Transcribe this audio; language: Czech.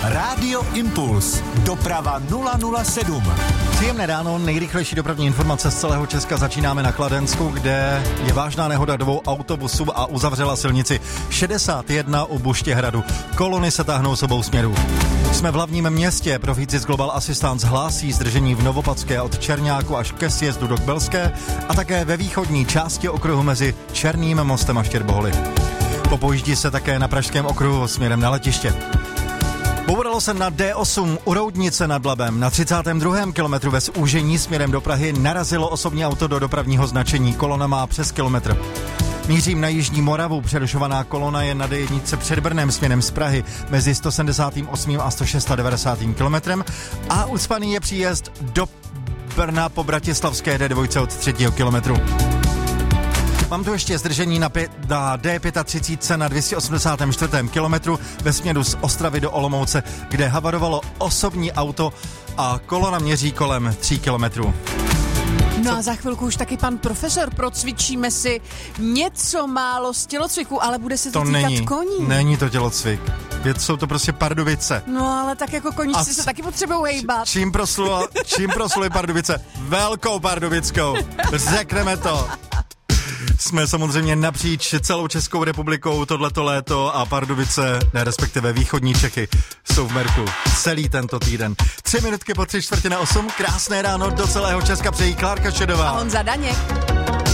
Rádio Impuls. Doprava 007. Příjemné ráno, nejrychlejší dopravní informace z celého Česka. Začínáme na Kladensku, kde je vážná nehoda 2 autobusů a uzavřela silnici 61 u Buštěhradu. Kolony se táhnou s obou směrů. Jsme v hlavním městě. Proficis Global Assistance hlásí zdržení v Novopatské od Černáku až ke sjezdu do Kbelské a také ve východní části okruhu mezi Černým mostem a Štěrboholy. Popojíždí se také na pražském okruhu směrem na letiště. Bouralo se na D8 u Roudnice nad Labem. Na 32. kilometru ve zúžení směrem do Prahy narazilo osobní auto do dopravního značení. Kolona má přes kilometr. Mířím na Jižní Moravu. Přerušovaná kolona je na D1 před Brnem směrem z Prahy mezi 178. a 196. kilometrem a ucpaný je příjezd do Brna po Bratislavské D2 od 3. kilometru. Mám tu ještě zdržení na D35 na 284. kilometru ve směru z Ostravy do Olomouce, kde havarovalo osobní auto a kolona měří kolem 3 kilometrů. No a za chvilku už taky pan profesor, procvičíme si něco málo z tělocviku, ale bude se to týkat koní. Není to tělocvik. Jsou to prostě Pardubice. No ale tak jako koníčci se taky potřebují hejbat. Čím prosluli Pardubice? Velkou Pardubickou. Řekneme to. Jsme samozřejmě napříč celou Českou republikou tohleto léto a Pardubice, respektive východní Čechy, jsou v merku celý tento týden. 3 minutky po 7:45. Krásné ráno do celého Česka přejí Klárka Šedová a Honza Daněk.